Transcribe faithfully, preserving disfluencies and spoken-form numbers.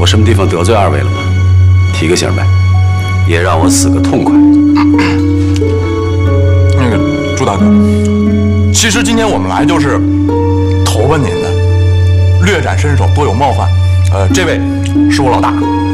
我什么地方得罪二位了吗？提个醒呗，也让我死个痛快。 那个朱大哥，其实今天我们来就是投奔您的，略展身手，多有冒犯。呃，这位是我老大，